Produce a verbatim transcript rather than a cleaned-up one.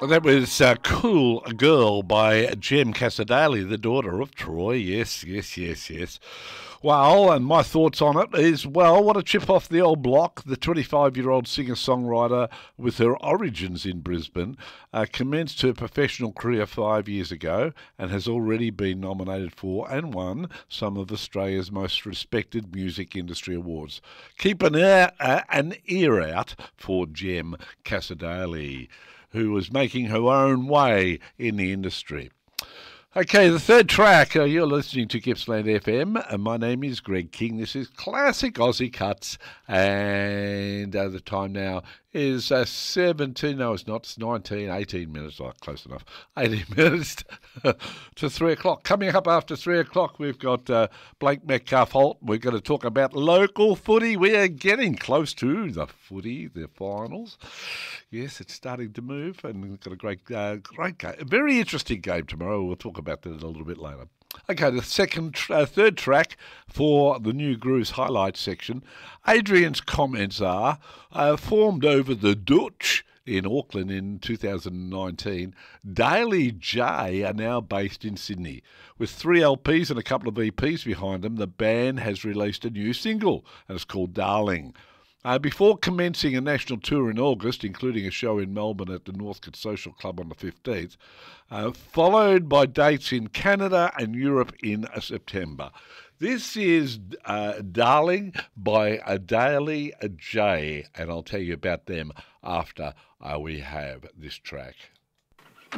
Well, that was uh, Cool Girl by Jem Casadali, the daughter of Troy. Yes, yes, yes, yes. Well, and my thoughts on it is, well, what a chip off the old block. The twenty-five-year-old singer-songwriter with her origins in Brisbane uh, commenced her professional career five years ago and has already been nominated for and won some of Australia's most respected music industry awards. Keep an ear, uh, an ear out for Jem Casadali, who was making her own way in the industry. Okay, the third track, uh, you're listening to Gippsland F M, and my name is Greg King. This is Classic Aussie Cuts, and uh, the time now is uh, seventeen, no it's not, it's nineteen, eighteen minutes, oh, close enough, eighteen minutes to three o'clock. Coming up after three o'clock, we've got uh, Blake Metcalf-Holt. We're going to talk about local footy. We are getting close to the footy, the finals. Yes, it's starting to move, and we've got a great, uh, great game, a very interesting game tomorrow. We'll talk about that a little bit later. Okay, the second, uh, third track for the New Grooves highlights section. Adrian's comments are uh, formed over the Dutch in Auckland in two thousand nineteen. Daily J are now based in Sydney. With three L Ps and a couple of E Ps behind them, the band has released a new single, and it's called Darling. Uh, before commencing a national tour in August, including a show in Melbourne at the Northcote Social Club on the fifteenth, uh, followed by dates in Canada and Europe in uh, September. This is uh, Darling by a Daily J, and I'll tell you about them after uh, we have this track.